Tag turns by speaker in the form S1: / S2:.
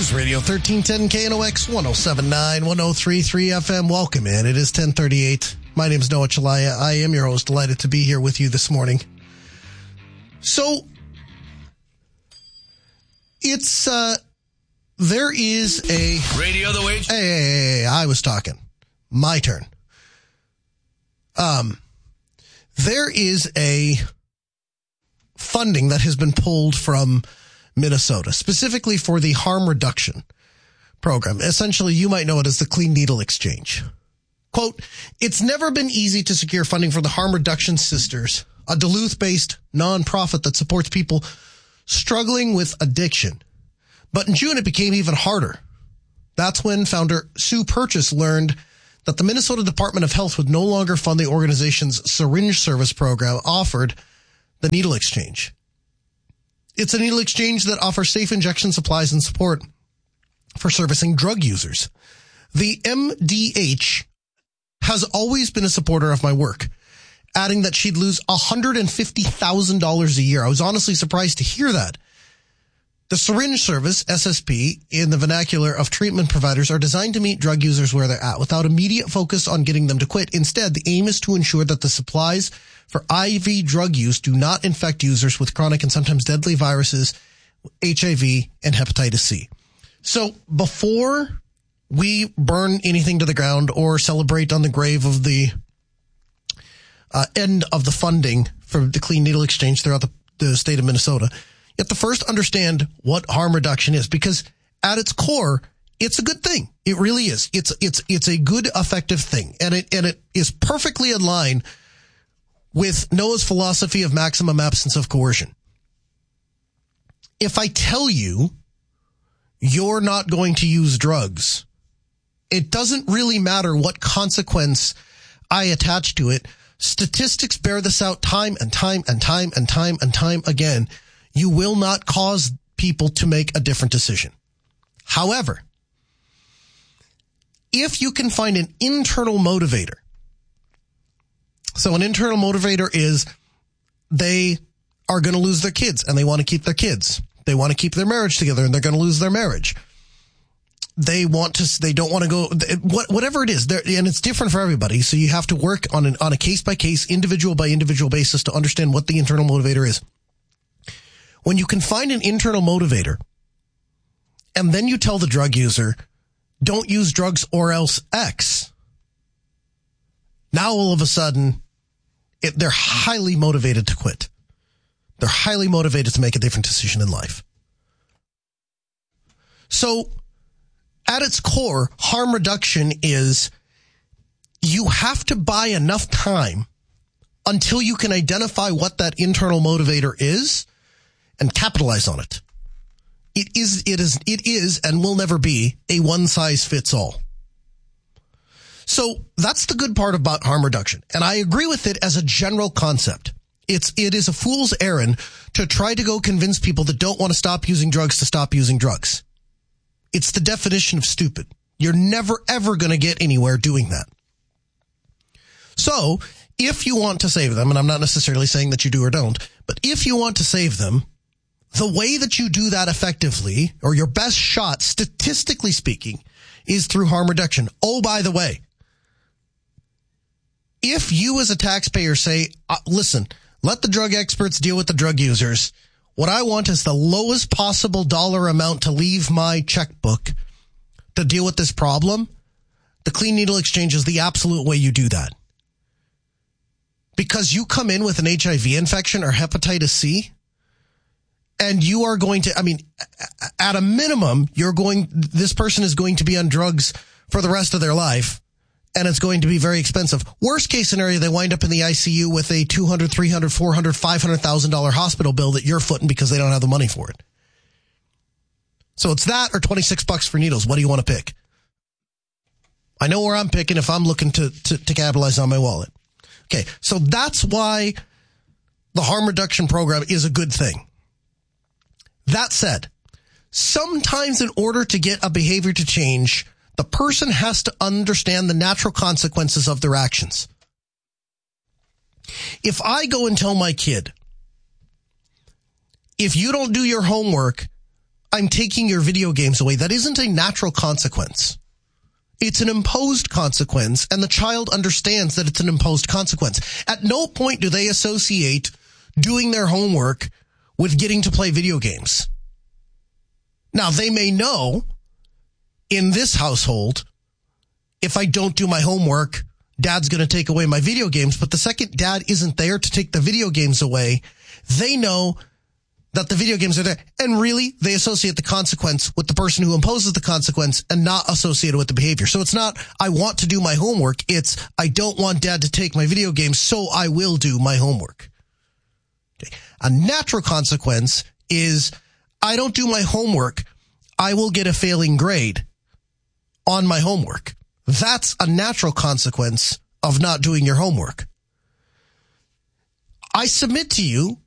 S1: News Radio 1310 KNOX 1079 1033 FM. Welcome in. It is 1038. My name is Noah Chalaya. I am your host. Delighted to be here with you this morning. So, it's, there is a...
S2: Radio the Wage.
S1: Hey, I was talking. My turn. There is a funding that has been pulled from Minnesota, specifically for the harm reduction program. Essentially, you might know it as the Clean Needle Exchange. Quote, it's never been easy to secure funding for the Harm Reduction Sisters, a Duluth-based nonprofit that supports people struggling with addiction. But in June, it became even harder. That's when founder Sue Purchase learned that the Minnesota Department of Health would no longer fund the organization's syringe service program offered the Needle Exchange. It's a needle exchange that offers safe injection supplies and support for servicing drug users. The MDH has always been a supporter of my work, adding that she'd lose $150,000 a year. I was honestly surprised to hear that. The syringe service, SSP, in the vernacular of treatment providers, are designed to meet drug users where they're at without immediate focus on getting them to quit. Instead, the aim is to ensure that the supplies for IV drug use do not infect users with chronic and sometimes deadly viruses, HIV, and hepatitis C. So before we burn anything to the ground or celebrate on the grave of the end of the funding for the Clean Needle Exchange throughout the state of Minnesota, you have to first understand what harm reduction is, because at its core, it's a good thing. It really is. It's a good, effective thing. And it is perfectly in line with Noah's philosophy of maximum absence of coercion. If I tell you you're not going to use drugs, it doesn't really matter what consequence I attach to it. Statistics bear this out time and time and time and time and time again. You will not cause people to make a different decision. However, if you can find an internal motivator, so an internal motivator is they are going to lose their kids and they want to keep their kids. They want to keep their marriage together and they're going to lose their marriage. They don't want to go, whatever it is, and it's different for everybody. So you have to work on a case by case, individual by individual basis to understand what the internal motivator is. When you can find an internal motivator and then you tell the drug user, don't use drugs or else X. Now all of a sudden, they're highly motivated to quit. They're highly motivated to make a different decision in life. So at its core, harm reduction is you have to buy enough time until you can identify what that internal motivator is and capitalize on it. It is and will never be a one size fits all. So that's the good part about harm reduction. And I agree with it as a general concept. It is a fool's errand to try to go convince people that don't want to stop using drugs to stop using drugs. It's the definition of stupid. You're never, ever going to get anywhere doing that. So if you want to save them, and I'm not necessarily saying that you do or don't, but if you want to save them, the way that you do that effectively, or your best shot, statistically speaking, is through harm reduction. Oh, by the way, if you as a taxpayer say, listen, let the drug experts deal with the drug users. What I want is the lowest possible dollar amount to leave my checkbook to deal with this problem. The Clean Needle Exchange is the absolute way you do that. Because you come in with an HIV infection or hepatitis C, and you are going to, at a minimum, this person is going to be on drugs for the rest of their life. And it's going to be very expensive. Worst case scenario, they wind up in the ICU with a $200,000, $300,000, $400,000, $500,000 hospital bill that you're footing because they don't have the money for it. So it's that or $26 for needles. What do you want to pick? I know where I'm picking if I'm looking to capitalize on my wallet. Okay, so that's why the harm reduction program is a good thing. That said, sometimes in order to get a behavior to change, the person has to understand the natural consequences of their actions. If I go and tell my kid, if you don't do your homework, I'm taking your video games away, that isn't a natural consequence. It's an imposed consequence, and the child understands that it's an imposed consequence. At no point do they associate doing their homework with getting to play video games. Now, they may know in this household, if I don't do my homework, Dad's going to take away my video games. But the second Dad isn't there to take the video games away, they know that the video games are there. And really, they associate the consequence with the person who imposes the consequence and not associated with the behavior. So it's not, I want to do my homework. It's, I don't want Dad to take my video games, so I will do my homework. Okay. A natural consequence is, I don't do my homework, I will get a failing grade on my homework. That's a natural consequence of not doing your homework. I submit to you